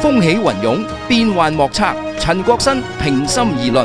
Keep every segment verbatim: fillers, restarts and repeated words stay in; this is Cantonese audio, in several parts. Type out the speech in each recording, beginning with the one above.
風起雲湧，變幻莫測。陳國新平心而論。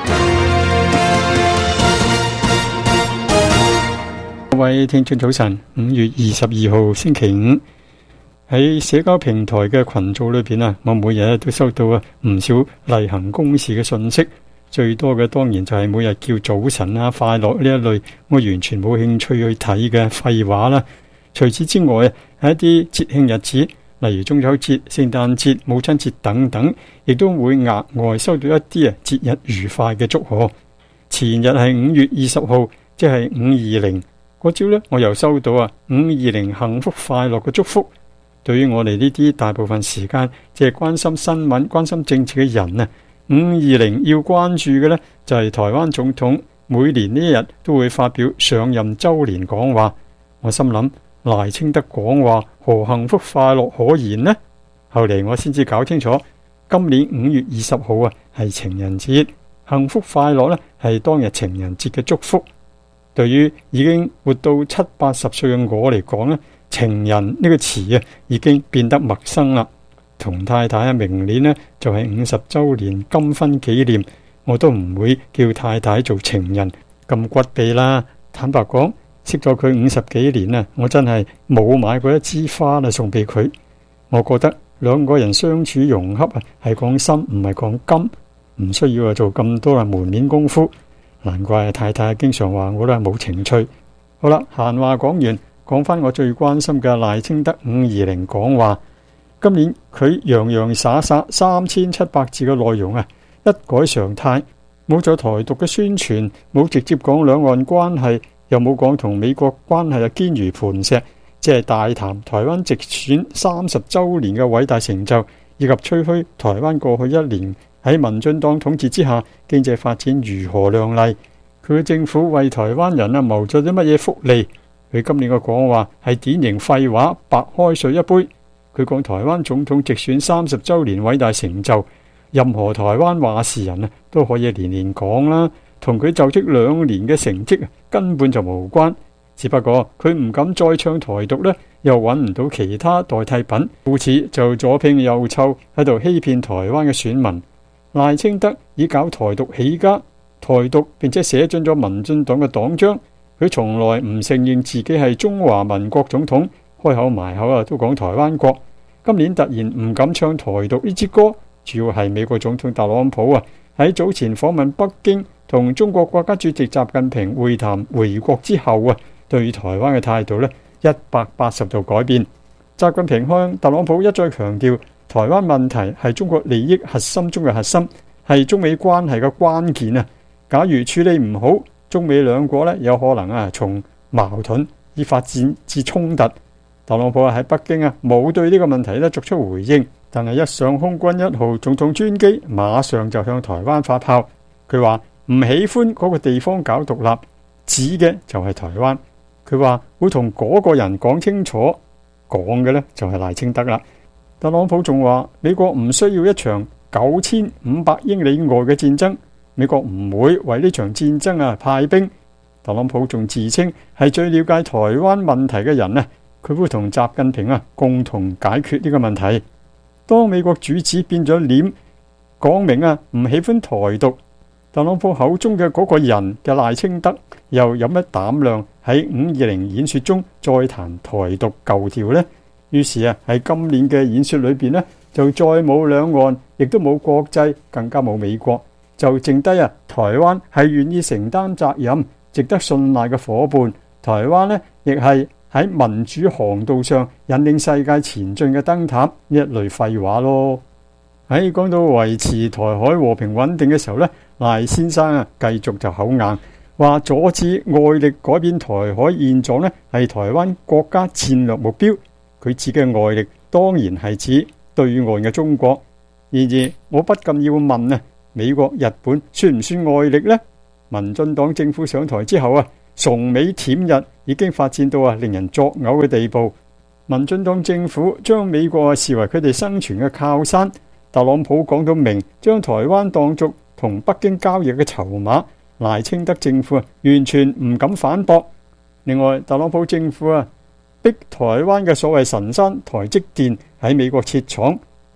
各位聽眾早晨，五月二十二號星期五，喺社交平台嘅群組裏邊啊，我每日都收到啊唔少例行公事嘅信息，最多嘅當然就係每日叫早晨啊、快樂呢一類我完全冇興趣去睇嘅廢話啦。除此之外，喺一啲節慶日子，例如中秋節、聖誕節、母親節等等，亦都會額外收到一啲啊節日愉快嘅祝賀。前日係五月二十號，即係五二零嗰朝呢，我又收到啊五二零幸福快樂嘅祝福。對於我哋呢啲大部分時間即係關心新聞、關心政治嘅人啊，五二零要關注嘅呢，就係台灣總統每年呢一日都會發表上任週年講話。我心諗，賴清德講話何幸福快樂可言呢？後嚟我先至搞清楚，今年五月二十號啊係情人節，幸福快樂呢係當日情人節嘅祝福。對於已經活到七八十歲嘅我嚟講呢，情人呢個詞啊已經變得陌生啦。同太太啊明年呢就係五十週年金婚紀念，我都唔會叫太太做情人咁骨痹啦。坦白講，識咗佢五十幾年啊，我真係冇買過一支花啦送俾佢。我覺得兩個人相處融洽啊，係講心唔係講金，唔需要啊做咁多啊門面功夫。難怪太太經常話我都係冇情趣。好啦，閒話講完，講翻我最關心嘅賴清德五二零講話。今年佢洋洋灑灑三千七百字嘅內容啊，一改常態，冇咗台獨嘅宣傳，冇直接講兩岸關係，又冇講同美國關係啊堅如磐石，即係大談台灣直選三十週年嘅偉大成就，以及吹噓台灣過去一年喺民進黨統治之下經濟發展如何亮麗，佢嘅政府為台灣人啊謀咗啲乜嘢福利。佢今年嘅講話係典型廢話，白開水一杯。佢講台灣總統直選三十週年偉大成就，任何台灣話事人啊都可以年年講啦，同佢就職兩年嘅成績根本就無關。只不過佢唔敢再唱台獨呢，又揾唔到其他代替品，故此就左拼右湊喺度欺騙台灣嘅選民。賴清德以搞台獨起家，台獨並且寫進咗民進黨嘅黨章。佢從來唔承認自己係中華民國總統，開口埋口啊都講台灣國。今年突然唔敢唱台獨呢支歌，主要係美國總統特朗普啊喺早前訪問北京，同中國國家主席習近平會談回國之後啊，對台灣嘅態度呢一百八十度改變。習近平向特朗普一再強調，台灣問題係中國利益核心中嘅核心，係中美關係嘅關鍵啊！假如處理唔好，中美兩國呢有可能啊從矛盾以發展至衝突。特朗普喺北京啊冇對呢個問題呢作出回應，但係一上空軍一號總統專機，馬上就向台灣發炮。佢話唔喜歡嗰個地方搞獨立，指嘅就係台灣。佢話會同嗰個人講清楚，講嘅呢就係賴清德啦。特朗普仲話美國唔需要一場九千五百英里外嘅戰爭，美國唔會為呢場戰爭啊派兵。特朗普仲自稱係最了解台灣問題嘅人啊，佢會同習近平啊共同解決呢個問題。當美國主子變咗臉，講明啊唔喜歡台獨，特朗普口中嘅嗰個人嘅賴清德又有乜膽量喺五二零演說中再談台獨舊調呢？於是啊，喺今年嘅演說裏邊呢，就再冇兩岸，亦都冇國際，更加冇美國，就剩低啊台灣係願意承擔責任、值得信賴嘅夥伴。台灣呢，亦係喺民主航道上引領世界前進嘅燈塔，一類廢話咯。喺講到維持台海和平穩定嘅時候呢，賴先生啊繼續就口硬，話阻止外力改變台海現狀呢係台灣國家戰略目標。佢指嘅外力當然係指對岸嘅中國。然而我不禁要問啊，美國、日本算唔算外力呢？民進黨政府上台之後啊，崇美舔日已經發展到啊令人作嘔嘅地步。民進黨政府將美國啊視為佢哋生存嘅靠山。特朗普講到明，將台灣當作同北京交易嘅籌碼。賴清德政府啊完全唔敢反駁。另外，特朗普政府啊逼台灣嘅所謂神山台積電喺美國設廠，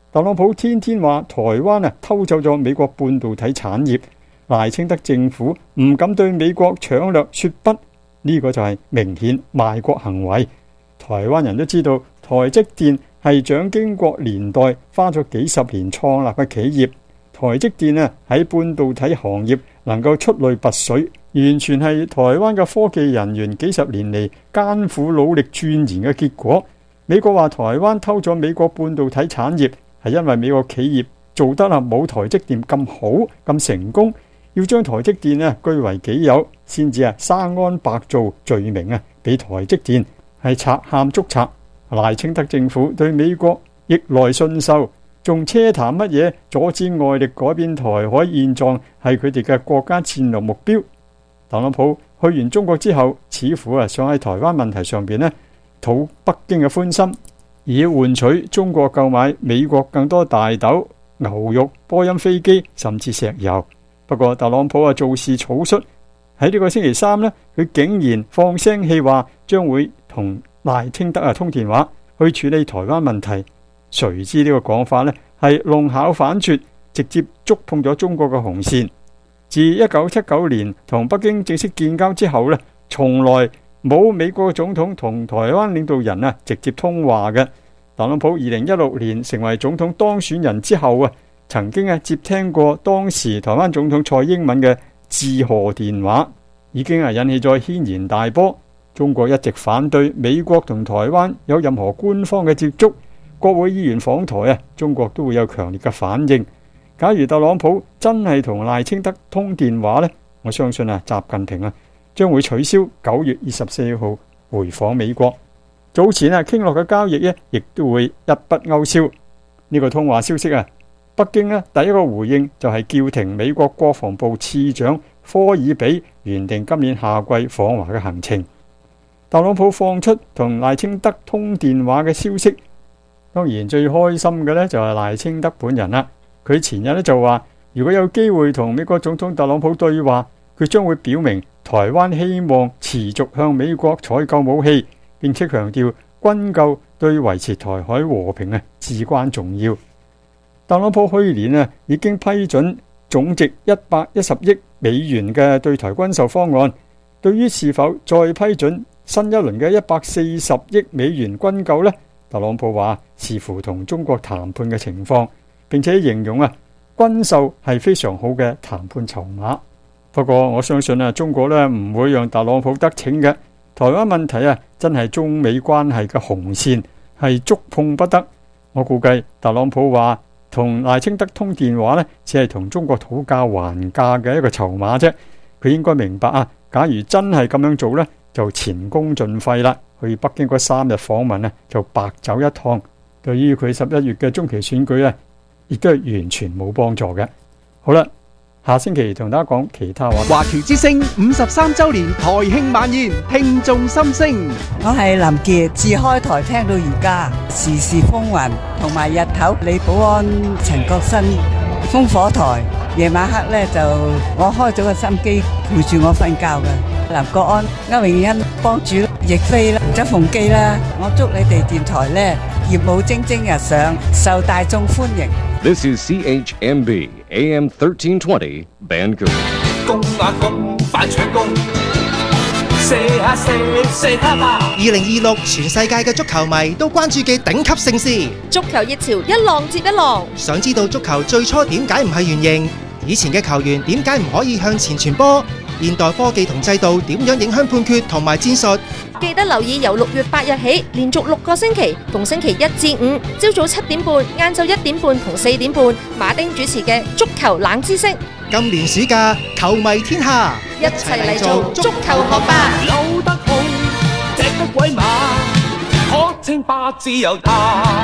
特朗普天天話台灣啊偷走咗美國半導體產業，賴清德政府唔敢對美國搶掠說不，呢個就係明顯賣國行為。台灣人都知道台積電係蔣經國年代花咗幾十年創立嘅企業，台積電啊喺半導體行業能夠出類拔萃，完全係台灣嘅科技人員幾十年嚟艱苦努力鑽研嘅結果。美國話台灣偷咗美國半導體產業，係因為美國企業做得啊冇台積電咁好咁成功，要將台積電啊據為己有，先至啊生安白造罪名啊俾台積電係賊喊捉賊。賴清德政府對美國逆來順受，仲奢談乜嘢阻止外力改變台海現狀係佢哋嘅國家戰略目標。特朗普去完中國之後，似乎啊想喺台灣問題上邊呢討北京嘅歡心，以換取中國購買美國更多大豆、牛肉、波音飛機甚至石油。不過特朗普啊做事草率，喺呢個星期三呢，佢竟然放聲氣話將會同賴清德啊通電話去處理台灣問題。誰知呢個講法呢係弄巧反拙，直接觸碰咗中國嘅紅線。自一九七九年同北京正式建交之後呢，從來冇美國總統同台灣領導人啊直接通話嘅。特朗普二零一六年成為總統當選人之後啊，曾經啊接聽過當時台灣總統蔡英文嘅致賀電話，已經啊引起咗軒然大波。中國一直反對美國同台灣有任何官方嘅接觸，國會議員訪台啊，中國都會有強烈嘅反應。假如特朗普真係同賴清德通電話呢，我相信啊習近平啊將會取消九月二十四號回訪美國。早前啊傾落嘅交易呢，亦都會一筆勾銷。呢個通話消息啊，北京呢第一個回應就係叫停美國國防部次長科爾比原定今年夏季訪華嘅行程。特朗普放出同賴清德通電話嘅消息，當然最開心嘅呢就係賴清德本人啦。佢前日呢就話，如果有機會同美國總統特朗普對話，佢將會表明台灣希望持續向美國採購武器，並且強調軍購對維持台海和平啊至關重要。特朗普去年啊已經批准總值一百一十億美元嘅對台軍售方案，對於是否再批准新一輪嘅一百四十億美元軍購呢，特朗普話視乎同中國談判嘅情況，並且形容啊軍售係非常好嘅談判籌碼。不過我相信啊中國呢唔會讓特朗普得逞嘅。台灣問題啊真係中美關係嘅紅線，係觸碰不得。我估計特朗普話同賴清德通電話呢，只係同中國討價還價嘅一個籌碼啫。佢應該明白啊，假如真係咁樣做呢，就前功盡廢啦。去北京嗰三日訪問呢，就白走一趟。對於佢十一月嘅中期選舉呢，亦都係完全冇幫助嘅。好啦，下星期同大家講其他話。 華僑之聲五十三週年台慶晚宴，聽眾心聲。 我係林傑，自開台聽到而家，時時風雲，同埋日頭李寶安、陳國新烽火台，夜晚黑咧就我開咗個心機陪住我瞓覺嘅。林國安、歐永欣、幫主、亦菲啦、周鳳基啦，我祝你哋電台咧業務蒸蒸日上，受大眾歡迎。 This is C H M B A M thirteen twenty Vancouver。 公啊公，快搶攻！射下射，射他吧！ 二零二六全世界嘅足球迷都關注嘅頂級盛事， 足球熱潮一浪接一浪。 想知道足球最初點解唔係圓形？以前嘅球員點解唔可以向前傳波？現代科技同制度點樣影響判決同埋戰術？ 記得留意由六月八日起，連續六個星期，逢星期一至五，朝早七點半、晏晝一點半同四點半，馬丁主持嘅足球冷知識。 今年暑假，球迷天下， 一齊嚟做足球學霸。 扭得好，隻得鬼馬，可稱霸自由他。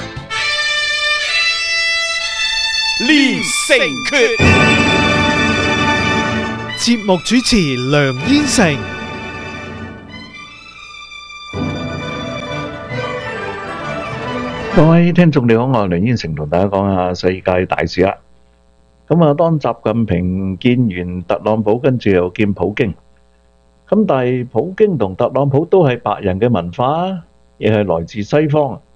連勝決。 節目主持梁燕成。 各位聽眾你好，我係梁燕成，同大家講下世界大事啦。咁啊，當習近平見完特朗普，跟住又見普京。咁但係普京同特朗普都係白人嘅文化，亦係來自西方。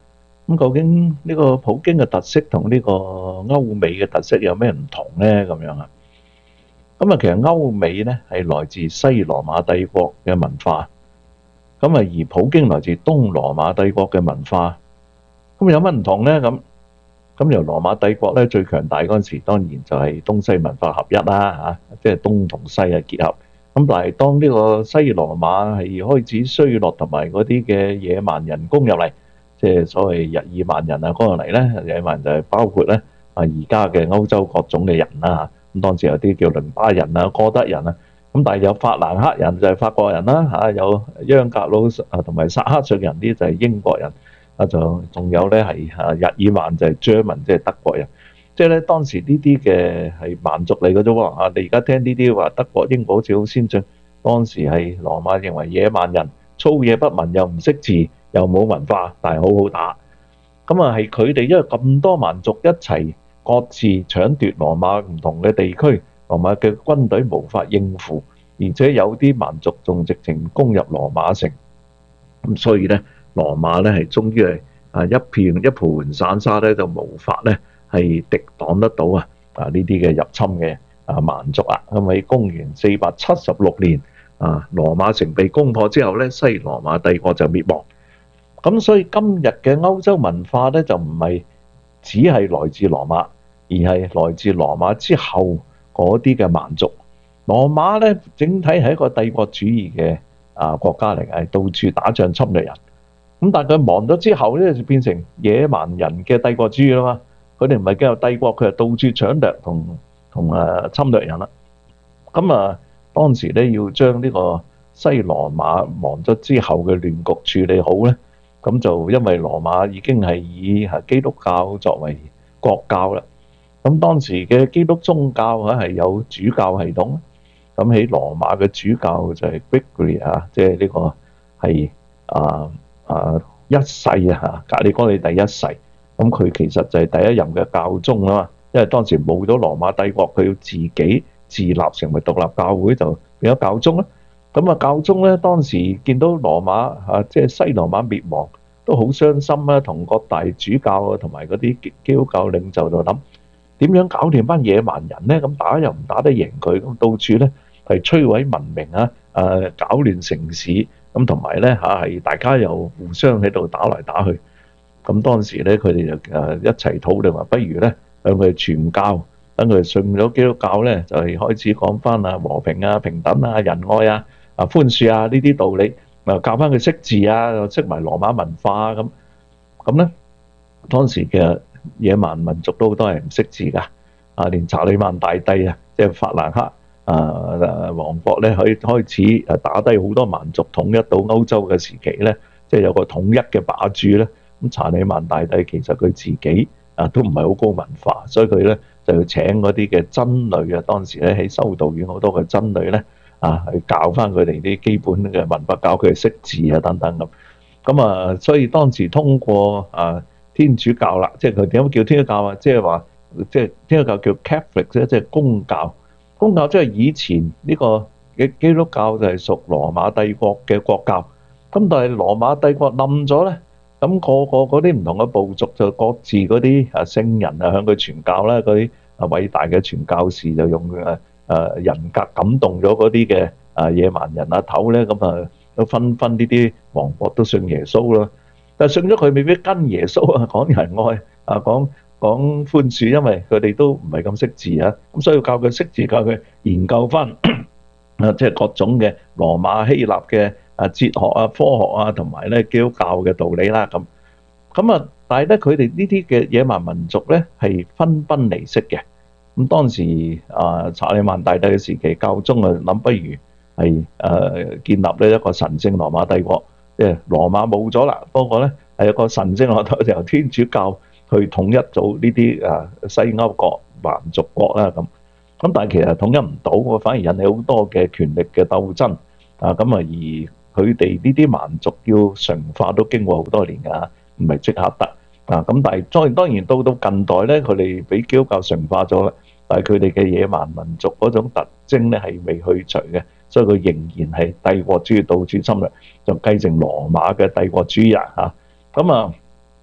咁究竟呢個普京嘅特色同呢個歐美嘅特色有咩唔同呢？咁樣啊？咁啊，其實歐美呢係來自西羅馬帝國嘅文化，咁啊而普京來自東羅馬帝國嘅文化，咁有乜唔同呢？咁咁由羅馬帝國咧最強大嗰陣時，當然就係東西文化合一啦嚇，即係東同西嘅結合。咁但係當呢個西羅馬係開始衰落，同埋嗰啲嘅野蠻人攻入嚟，即係所謂日耳曼人啊攻入嚟咧，野蠻就係包括咧啊而家嘅歐洲各種嘅人啦嚇。咁當時有啲叫倫巴人啊、哥德人啊，咁但係有法蘭克人就係法國人啦嚇，有央格魯啊同埋薩克遜人啲就係英國人。啊，就仲有咧係啊日耳曼就係 German，即係德國人，即係咧當時呢啲嘅係蠻族嚟嘅啫喎。啊，你而家聽呢啲話德國、英國好似好先進，當時係羅馬認為野蠻人，粗野不文，又唔識字，又冇文化，但係好好打。咁啊係佢哋因為咁多蠻族一齊各自搶奪羅馬唔同嘅地區，羅馬嘅軍隊無法應付，而且有啲蠻族仲直情攻入羅馬城，咁所以咧。羅馬咧係終於係啊一片一盤散沙咧，就無法咧係敵擋得到啊啊呢啲嘅入侵嘅啊蠻族啊。咁喺公元四百七十六年啊，羅馬城被攻破之後咧，西羅馬帝國就滅亡。咁所以今日嘅歐洲文化咧就唔係只係來自羅馬，而係來自羅馬之後嗰啲嘅蠻族。羅馬咧整體係一個帝國主義嘅啊國家嚟，係到處打仗侵略人。咁但係佢亡咗之後咧，就變成野蠻人嘅帝國主義啦嘛。佢哋唔係叫做帝國，佢係到處搶掠同同誒侵略人啦。咁啊，當時咧要將呢個西羅馬亡咗之後嘅亂局處理好咧，咁就因為羅馬已經係以係基督教作為國教啦。咁當時嘅基督宗教咧係有主教系統，咁喺羅馬嘅主教就係 Gregory 啊，即係呢個係啊。啊！一世啊，格里哥里第一世，咁佢其實就係第一任嘅教宗啦嘛。因為當時冇咗羅馬帝國，佢要自己自立成為獨立教會，就變咗教宗啦。咁啊，教宗咧當時見到羅馬啊，即係西羅馬滅亡，都好傷心啦。同各大主教啊，同埋嗰啲基督教領袖就諗點樣搞掂班野蠻人咧？咁打又唔打得贏佢，咁到處咧係摧毀文明啊，誒搞亂城市。咁同埋咧嚇係大家又互相喺度打來打去，咁當時咧佢哋就誒一齊討論話，不如咧向佢哋傳教，等佢哋信咗基督教咧，就係開始講翻啊和平啊、平等啊、仁愛啊、啊寬恕啊呢啲道理，啊教翻佢識字啊，又識埋羅馬文化啊咁。咁咧當時嘅野蠻民族都好多係唔識字噶，啊連查理曼大帝啊，即係法蘭克。啊！王國咧可以開始啊打低好多蠻族，統一到歐洲嘅時期咧，即係有個統一嘅霸主咧。咁查理曼大帝其實佢自己啊都唔係好高文化，所以佢咧就要請嗰啲嘅僧侶啊，當時咧喺修道院好多嘅僧侶咧啊去教翻佢哋啲基本嘅文化，教佢哋識字啊等等咁。咁啊，所以當時通過啊天主教啦，即係佢點解叫天主教啊？即係話即係天主教叫 Catholic 啫，即係公教。公教即係以前呢個嘅基督教就係屬羅馬帝國嘅國教，咁但係羅馬帝國冧咗咧，咁個個嗰啲唔同嘅部族就各自嗰啲啊聖人啊向佢傳教啦，嗰啲啊偉大嘅傳教士就用誒誒人格感動咗嗰啲嘅啊野蠻人啊頭咧，咁啊都紛紛呢啲王國都信耶穌啦，但係信咗佢未必跟耶穌啊講仁愛啊講。講寬恕，因為佢哋都唔係咁識字啊，咁所以要教佢識字，教佢研究翻啊，即係各種嘅羅馬希臘嘅啊哲學啊、科學啊，同埋咧基督教嘅道理啦。咁咁啊，但係咧佢哋呢啲嘅野蠻民族咧係分崩離析嘅。咁當時啊查理曼大帝嘅時期，教宗啊諗不如係誒建立呢一個神聖羅馬帝國，即係羅馬冇咗啦，不過咧係一個神聖羅馬由天主教。去統一咗呢啲啊西歐國蠻族國啦咁，咁但係其實統一唔到，我反而引起好多嘅權力嘅鬥爭啊咁啊，而佢哋呢啲蠻族要馴化都經過好多年㗎，唔係即刻得啊咁。但係當然當然到到近代咧，佢哋俾基督教馴化咗啦，但係佢哋嘅野蠻民族嗰種特徵咧係未去除嘅，所以佢仍然係帝國主義到處侵略，就繼承羅馬嘅帝國主義啊咁啊。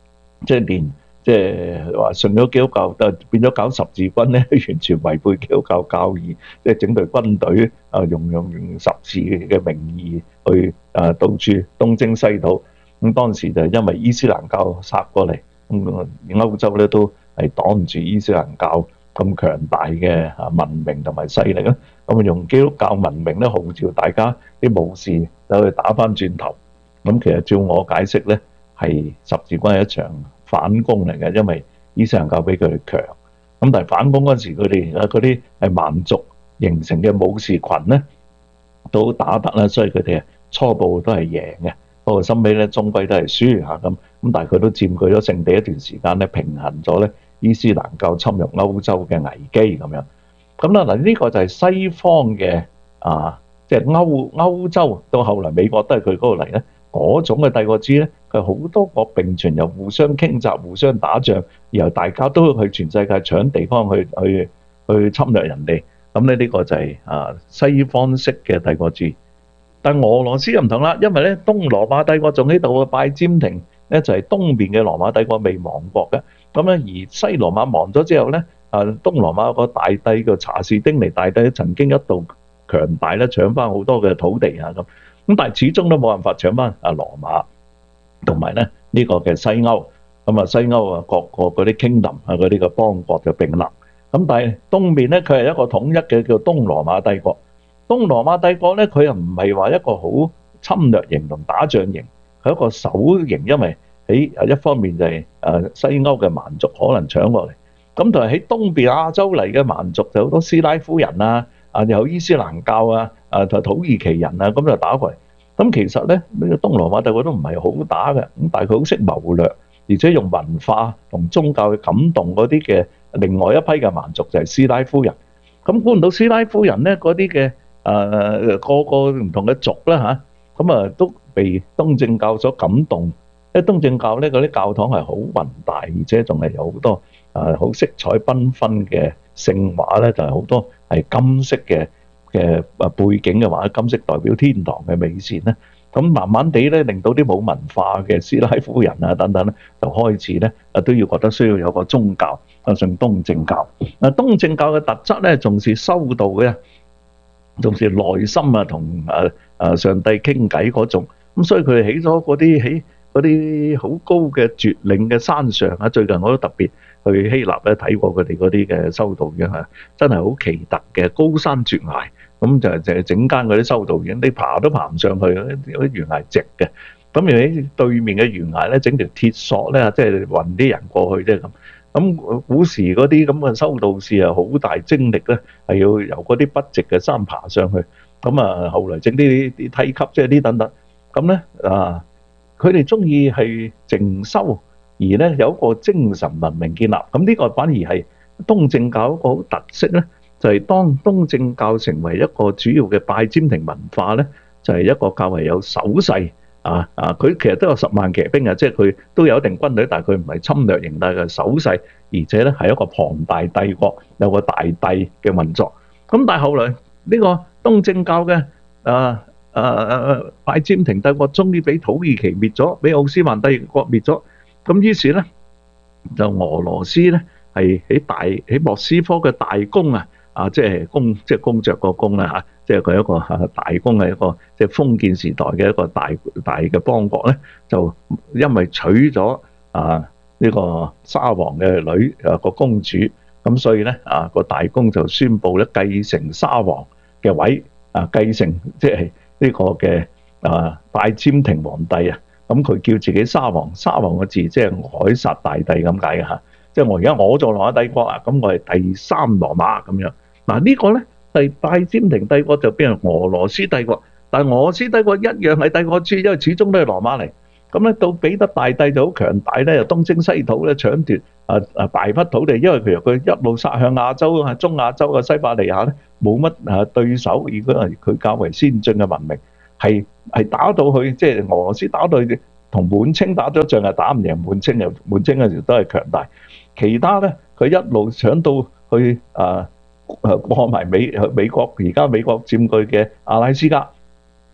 即係連即係話信咗基督教，就變咗搞十字軍咧，完全違背基督教教義，即係整隊軍隊啊，用用用十字嘅名義去啊到處東征西討。咁當時就因為伊斯蘭教殺過嚟，咁歐洲咧都係擋唔住伊斯蘭教咁強大嘅啊文明同埋勢力啦。咁用基督教文明咧號召大家啲武士走去打翻轉頭。咁其實照我解釋咧，係十字軍係一場反攻嚟嘅，因為伊斯蘭教比佢哋強。咁但係反攻嗰陣時，佢哋啊嗰啲係蠻族形成嘅武士群咧，都打得啦，所以佢哋初步都係贏嘅。不過收尾咧，終歸都係輸嚇咁。咁但係佢都佔據咗聖地一段時間咧，平衡咗咧伊斯蘭教侵入歐洲嘅危機咁樣。咁啦嗱，呢個就係西方嘅啊，即係歐歐洲到後來美國都係佢嗰度嚟咧。嗰種嘅帝國主義咧，佢好多國並存，又互相傾軋、互相打仗，然後大家都去全世界搶地方去去去侵略人哋。咁咧呢個就係啊西方式嘅帝國主義。但俄羅斯又唔同啦，因為咧東羅馬帝國仲喺度，拜占庭咧就係東邊嘅羅馬帝國未亡國嘅。咁咧而西羅馬亡咗之後咧，啊東羅馬個大帝叫查士丁尼大帝曾經一度強大咧，搶翻好多嘅土地啊咁。咁但係始終都冇辦法搶翻啊羅馬同埋咧呢個嘅西歐。咁啊西歐啊各個嗰啲 kingdom 啊嗰啲嘅邦國就並立。咁但係東面咧佢係一個統一嘅叫東羅馬帝國。東羅馬帝國咧，佢又唔係話一個好侵略型同打仗型，係一個守型，因為喺一方面就係誒西歐嘅蠻族可能搶過嚟，咁同埋喺東邊亞洲嚟嘅蠻族就好多斯拉夫人啊，啊有伊斯蘭教啊，啊同土耳其人啊，咁就打過嚟。咁其實咧呢個東羅馬帝國都唔係好打嘅，咁但係佢好識謀略，而且用文化同宗教去感動嗰啲嘅另外一批嘅蠻族就係斯拉夫人。咁估唔到斯拉夫人咧嗰啲嘅。誒、呃、個個唔同嘅族啦嚇，咁啊都被東正教所感動。因為東正教咧嗰啲教堂係好宏大，而且仲係有好多誒好色彩繽紛嘅聖畫咧，就係、是、好多係金色嘅嘅誒背景嘅畫，金色代表天堂嘅美善咧。咁慢慢地咧，令到啲冇文化嘅斯拉夫人啊等等咧，就開始咧啊都要覺得需要有個宗教啊，信東正教。啊，東正教嘅特質咧，重視修道嘅。重視內心啊，同誒誒上帝傾偈嗰種，咁所以佢哋起咗嗰啲喺嗰啲好高嘅絕嶺嘅山上啊。最近我都特別去希臘咧睇過佢哋嗰啲嘅修道院啊，真係好奇特嘅高山絕崖，咁就就係整間嗰啲修道院，你爬都爬唔上去，嗰啲懸崖直嘅，咁而喺對面嘅懸崖咧整條鐵索咧，即係運啲人過去啫咁。咁古時嗰啲咁嘅修道士啊，好大精力咧，係要由嗰啲筆直嘅山爬上去。咁啊，後來整啲啲梯級，即係啲等等。咁咧啊，佢哋中意係靜修，而咧有一個精神文明建立。咁呢個反而係東正教一個好特色咧，就係當東正教成為一個主要嘅拜占庭文化咧，就係一個較為有手勢。啊啊！佢其實都有十萬騎兵啊，即係佢都有一定軍隊，但係佢唔係侵略型，但係守勢，而且咧係一個龐大帝國，有個大帝嘅運作。咁但係後來呢個東正教嘅啊啊啊拜占庭帝國終於俾土耳其滅咗，俾奧斯曼帝國滅咗。咁於是咧就俄羅斯咧係喺大喺莫斯科嘅大公啊啊，即係公即係公爵個公啦嚇。即係佢一個大公係一個即係封建時代嘅一個大大嘅邦國咧，就因為娶咗啊呢個沙皇嘅女啊個公主，咁所以咧啊個大公就宣布咧繼承沙皇嘅位啊，繼承即係呢個嘅啊拜占庭皇帝啊，咁佢叫自己沙皇，沙皇個字即係凱撒大帝咁解嘅嚇，即係我而家我做羅馬帝國啊，咁我係第三羅馬咁樣。嗱呢個咧。係拜占庭帝國就變成俄羅斯帝國，但係俄羅斯帝國一樣係帝國主義，因為始終都係羅馬嚟。咁咧到彼得大帝就好強大咧，又東征西討咧，搶奪啊啊大筆土地，因為其實佢一路殺向亞洲啊，中亞洲嘅西伯利亞咧冇乜啊對手，如果係佢較為先進嘅文明，係係打到去即係俄羅斯打到去同滿清打咗仗係打唔贏滿清，又滿清嘅時候都係強大。其他咧佢一路搶到去啊。誒過埋美美國，而家美國佔據嘅阿拉斯加，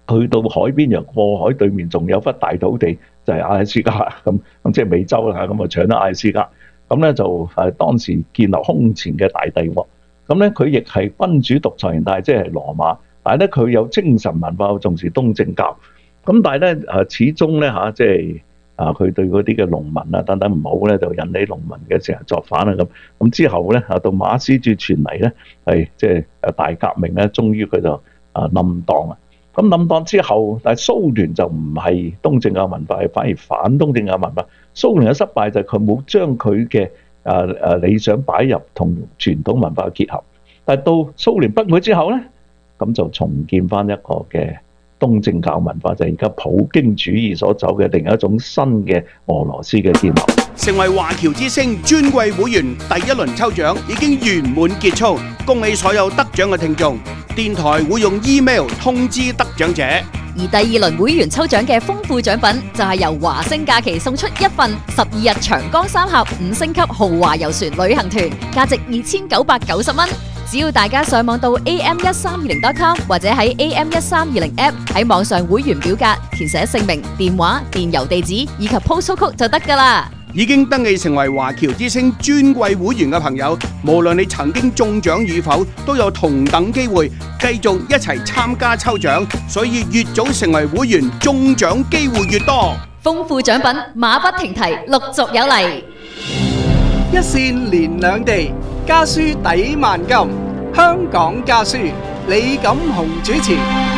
去到海邊又過海對面仲有忽大土地就係阿拉斯加咁，咁即係美洲啦，咁啊搶咗阿拉斯加，咁咧就係當時建立空前嘅大帝國。咁咧佢亦係君主獨裁形態，即係羅馬，但係咧佢有精神文化，重視東正教。咁但係咧誒始終咧嚇，即係啊佢對嗰啲嘅農民啊等等唔好咧，就引起農民嘅成日作反啊咁。咁之後咧啊到馬克思主義傳嚟咧，係即係誒大革命咧，終於佢就啊冧檔啊。咁冧檔之後，但係蘇聯就唔係東正教文化，係反而反東正教文化。蘇聯嘅失敗就係佢冇將佢嘅誒誒理想擺入同傳統文化嘅結合。但係到蘇聯崩潰之後咧，咁就重建翻一個嘅東正教文化，就係而家普京主義所走嘅另一種新嘅俄羅斯嘅建立。 成為華僑之星尊貴會員第一輪抽獎已經圓滿結束，恭喜所有得獎嘅聽眾。電台會用 email 通知得獎者。 而第二輪會員抽獎嘅豐富獎品就係由華星假期送出一份十二日長江三峽五星級豪華遊船旅行團，價值二千九百九十蚊。只要大家上網到 a m 一三二零 dot com 或者喺 a m 一三二零 app 喺網上會員表格填寫姓名、電話、電郵地址以及 postal code 就得㗎喇。 已經登記成為華僑之星尊貴會員嘅朋友，無論你曾經中獎與否，都有同等機會繼續一齊參加抽獎。所以越早成為會員，中獎機會越多。 豐富獎品馬不停蹄，陸續有嚟。 一線連兩地，家書抵萬金。香港家書，李錦雄主持。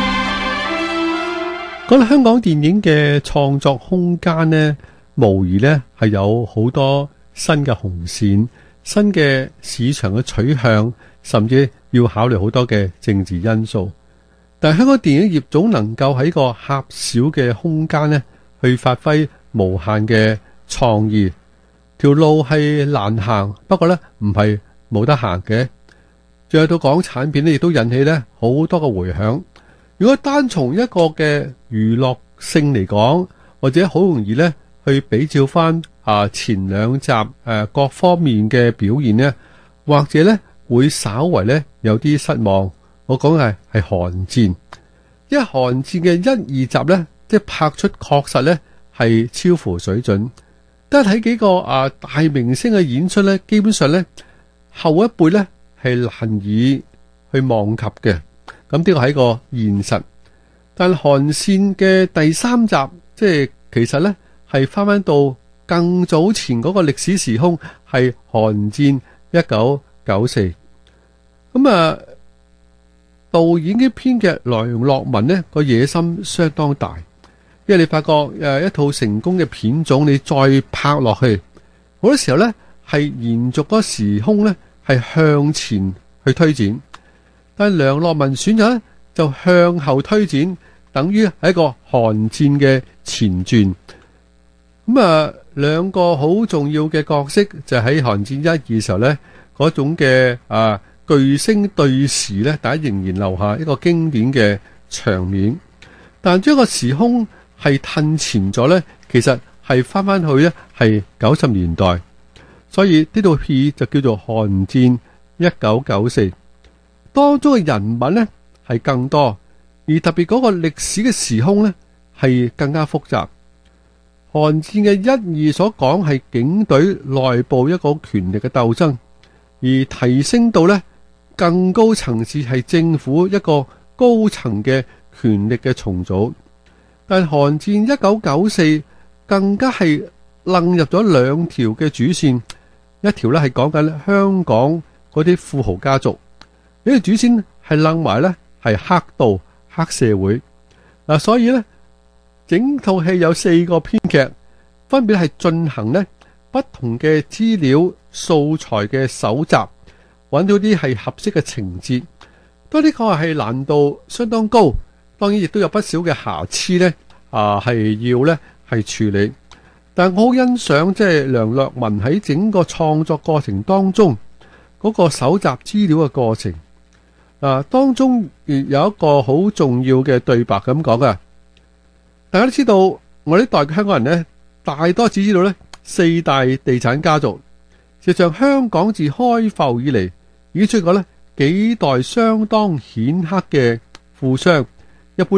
講到香港電影嘅創作空間呢，無疑呢係有好多新嘅紅線、新嘅市場嘅取向，甚至要考慮好多嘅政治因素。但係香港電影業總能夠喺個狹小嘅空間呢，去發揮無限嘅創意。條路係難行，不過呢唔係冇得行嘅。仲有到港產片呢，亦都引起呢好多嘅迴響。如果單從一個嘅娛樂性嚟講，或者好容易呢去比照翻啊前兩集誒、啊、各方面嘅表現呢，或者呢會稍為呢有啲失望。我講嘅係寒戰，因為寒戰嘅一二集呢，即係拍出確實呢係超乎水準。得睇幾個啊大明星嘅演出呢，基本上呢後一輩呢係難以去望及嘅。咁呢個係一個現實。但係寒戰嘅第三集，即係其實呢係翻翻到更早前嗰個歷史時空，係寒戰一九九四。咁啊，導演嘅編劇梁樂文呢個野心相當大。因為你發覺誒一套成功嘅片種，你再拍落去，好多時候呢係延續嗰個時空呢係向前去推展，但係梁樂文選擇呢就向後推展，等於係一個寒戰嘅前傳。咁啊，兩個好重要嘅角色就喺寒戰一二嘅時候呢，嗰種嘅啊巨星對視呢，大家仍然留下一個經典嘅場面，但將個時空係褪前咗呢，其實係翻翻去呢係九十年代，所以呢套戲就叫做《寒戰一九九四》。當中嘅人物呢係更多，而特別嗰個歷史嘅時空呢係更加複雜。寒戰嘅一二所講係警隊內部一個權力嘅鬥爭，而提升到呢更高層次係政府一個高層嘅權力嘅重組。但寒戰一九九四更加係楞入咗兩條嘅主線，一條咧係講緊香港嗰啲富豪家族，呢條主線係楞埋咧係黑道黑社會嗱，所以咧整套戲有四個編劇，分別係進行咧不同嘅資料素材嘅搜集，揾到啲係合適嘅情節，都呢個係難度相當高。當然亦都有不少嘅瑕疵呢啊係要呢係處理。但我好欣賞即係梁樂文喺整個創作過程當中嗰個搜集資料嘅過程。啊，當中有一個好重要嘅對白咁講嘅，大家都知道我呢代嘅香港人呢，大多只知道呢四大地產家族。實際上香港自開埠以嚟已經出過呢幾代相當顯赫嘅富商。一般呢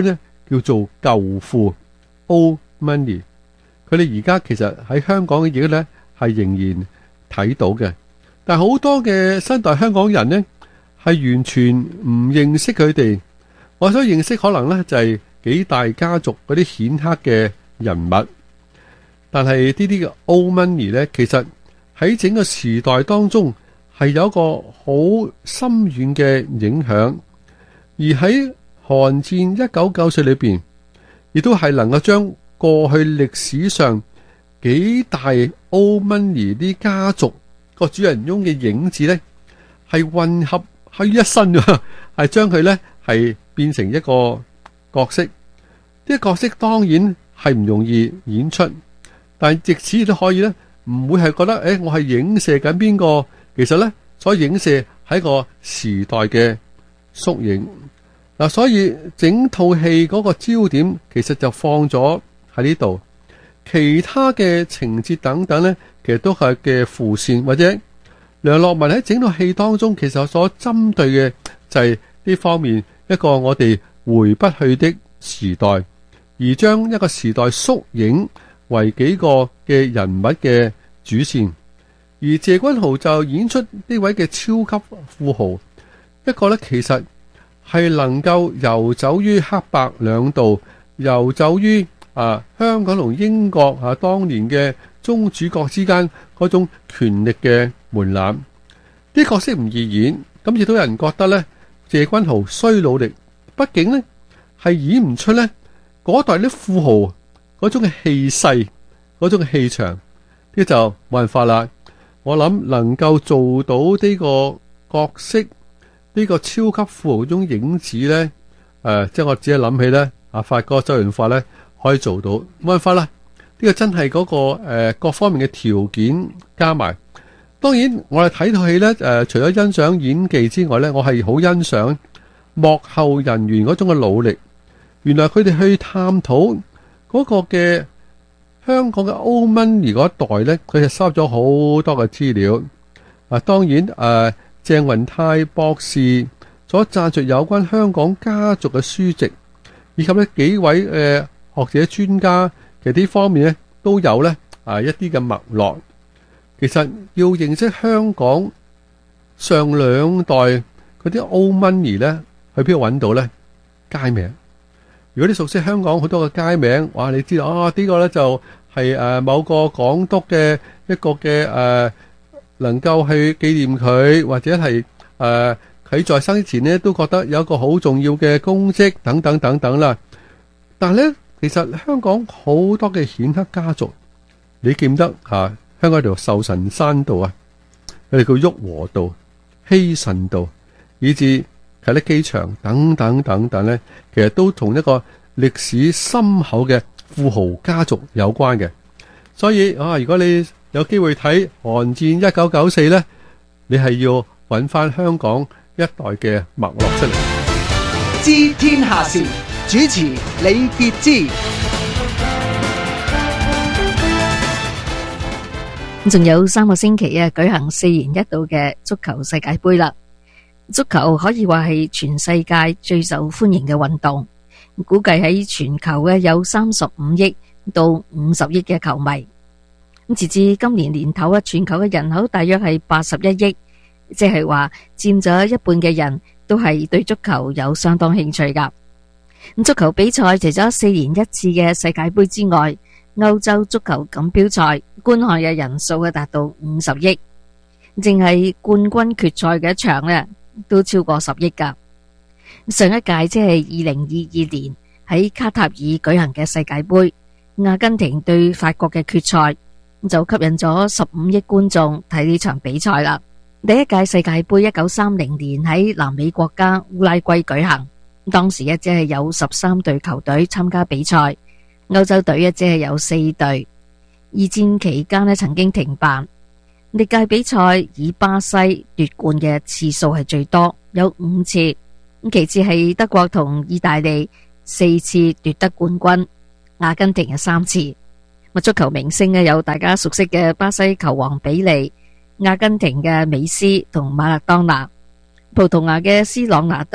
叫做舊褲 old money。佢哋而家其實喺香港嘅嘢咧係仍然睇到嘅，但係好多嘅新代香港人呢，係完全唔認識佢哋。我所認識可能咧就係幾大家族嗰啲顯赫嘅人物，但係呢啲嘅 old money 咧，其實喺整個時代當中係有一個好深遠嘅影響，而喺韓戰一九九四裏邊，亦都係能夠將過去歷史上幾大 old money 啲家族個主人翁嘅影子咧，係混合喺一身㗎，係將佢咧係變成一個角色。呢個角色當然係唔容易演出，但係藉此亦都可以咧，唔會係覺得誒，我係影射緊邊個，其實咧所影射係一個時代嘅縮影。嗱，所以整套戲嗰個焦點其實就放咗喺呢度，其他嘅情節等等咧，其實都係嘅輔線，或者梁樂文喺整套戲當中其實所針對嘅就係呢方面一個我哋回不去的時代，而將一個時代縮影為幾個嘅人物嘅主線，而謝君豪就演出呢位嘅超級富豪，一個咧其實係能夠遊走於黑白兩道，遊走於啊香港同英國啊當年嘅宗主國之間嗰種權力嘅門檻。啲角色唔易演，咁亦都有人覺得咧謝君豪需努力，畢竟咧係演唔出咧嗰代啲富豪嗰種嘅氣勢，嗰種嘅氣場，呢就冇辦法啦。我諗能夠做到呢個角色，呢個超級富豪嗰種影子咧，誒、呃，即係我只係諗起咧，阿發哥周潤發咧可以做到，冇辦法啦。呢、這個真係嗰、那個誒、呃、各方面嘅條件加埋。當然我哋睇套戲咧，誒、呃，除咗欣賞演技之外咧，我係好欣賞幕後人員嗰種嘅努力。原來佢哋去探討嗰個嘅香港嘅 old money 嗰一代咧，佢係收咗好多嘅資料。啊，當然誒。呃鄭雲泰博士所撰述有關香港家族嘅書籍，以及呢幾位誒、呃、學者專家，其實呢方面咧都有咧啊一啲嘅脈絡。其實要認識香港上兩代嗰啲 old money 咧，去邊度揾到咧？街名。如果你熟悉香港好多嘅街名，哇！你知道啊，呢個咧就係誒某個港督嘅一個嘅誒。能夠去紀念佢，或者係誒佢在生之前呢都覺得有一個好重要嘅功績等等等等啦。但係咧，其實香港好多嘅顯赫家族，你記唔得啊？香港條壽臣山道啊，佢哋叫旭龢道、希慎道，以至啟德機場等等等等咧，其實都同一個歷史深厚嘅富豪家族有關嘅。所以啊，如果你有機會睇韓戰一九九四呢，你係要揾翻香港一代嘅脈絡出嚟。 知天下事，主持李傑之。 仲有三個星期啊，舉行四年一度嘅足球世界盃啦。足球可以話係全世界最受歡迎嘅運動，估計喺全球咧有三十五億到五十億嘅球迷。咁截至今年年頭啊，全球嘅人口大約係八十一億，即係話佔咗一半嘅人都係對足球有相當興趣噶。咁足球比賽除咗四年一次嘅世界盃之外，歐洲足球錦標賽觀看嘅人數啊達到五十億，淨係冠軍決賽嘅一場呢都超過十億噶。上一屆即係二零二二年喺卡塔爾舉行嘅世界盃，阿根廷對法國嘅決賽，就吸引咗十五億觀眾睇呢場比賽啦。第一屆世界盃一九三零年喺南美國家烏拉圭舉行，當時一只係有十三隊球隊參加比賽，歐洲隊一只係有四隊。二戰期間呢曾經停辦，歷屆比賽以巴西奪冠嘅次數係最多，有五次，其次係德國同意大利四次奪得冠軍，阿根廷係三次。足球明星呢有大家熟悉嘅巴西球王比利、阿根廷嘅美斯同馬勒當拿、葡萄牙嘅斯朗拿